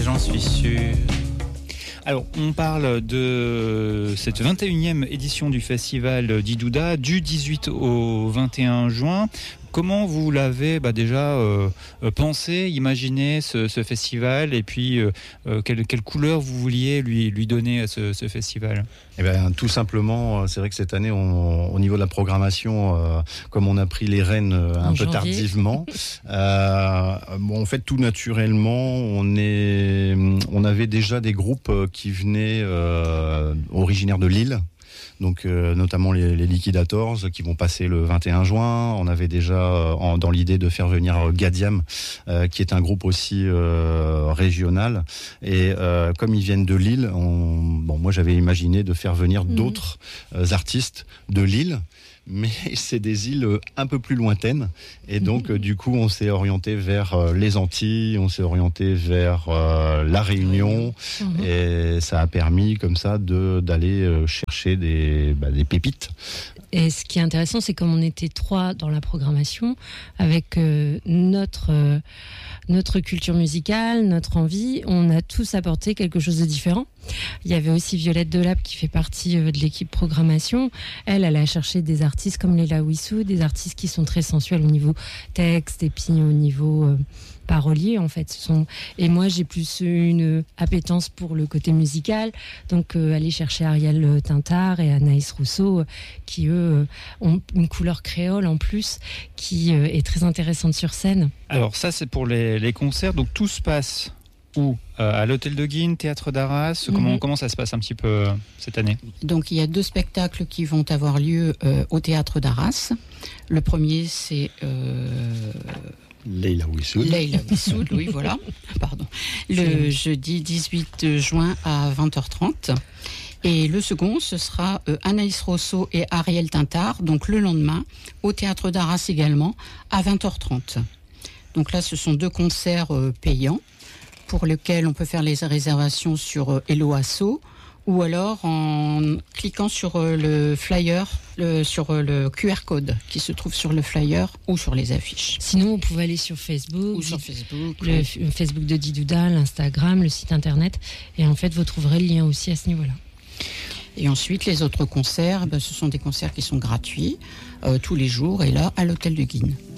J'en suis sûr. Alors, on parle de cette 21e édition du festival d'Idouda du 18 au 21 juin. Comment vous l'avez déjà pensé, imaginé ce festival et puis quelle couleur vous vouliez lui donner à ce festival ? Tout simplement, c'est vrai que cette année, au niveau de la programmation, comme on a pris les rênes un peu tardivement, en fait, tout naturellement, on avait déjà des groupes qui venaient originaires de Lille. Donc notamment les Liquidators qui vont passer le 21 juin. On avait déjà dans l'idée de faire venir Gadiam, qui est un groupe aussi régional. Et comme ils viennent de Lille, moi j'avais imaginé de faire venir d'autres artistes de Lille. Mais c'est des îles un peu plus lointaines. Et donc, du coup, on s'est orienté vers les Antilles, on s'est orienté vers la Réunion. Et ça a permis, comme ça, d'aller chercher des pépites. Et ce qui est intéressant, c'est comme on était 3 dans la programmation, avec notre culture musicale, notre envie, on a tous apporté quelque chose de différent. Il y avait aussi Violette Delap qui fait partie de l'équipe programmation. Elle a cherché des artistes comme Leila Wissou, des artistes qui sont très sensuels au niveau texte et puis au niveau parolier en fait. Et moi j'ai plus une appétence pour le côté musical, donc aller chercher Ariel Tintard et Anaïs Rousseau qui eux ont une couleur créole en plus qui est très intéressante sur scène. Alors ça c'est pour les concerts, donc tout se passe où ? À l'Hôtel de Guines, Théâtre d'Arras, comment ça se passe un petit peu cette année ? Donc il y a 2 spectacles qui vont avoir lieu au Théâtre d'Arras. Le premier c'est Leila Wissou, oui voilà, pardon. Le jeudi 18 juin à 20h30. Et le second, ce sera Anaïs Rousseau et Ariel Tintard, donc le lendemain, au Théâtre d'Arras également, à 20h30. Donc là, ce sont 2 concerts payants, pour lesquels on peut faire les réservations sur Hello Asso, ou alors en cliquant sur le flyer, sur le QR code qui se trouve sur le flyer ou sur les affiches. Sinon, vous pouvez aller sur Facebook, ou sur Facebook, le Facebook de Didouda, l'Instagram, le site internet, et en fait, vous trouverez le lien aussi à ce niveau-là. Et ensuite, les autres concerts, ce sont des concerts qui sont gratuits tous les jours, et là, à l'Hôtel de Guines.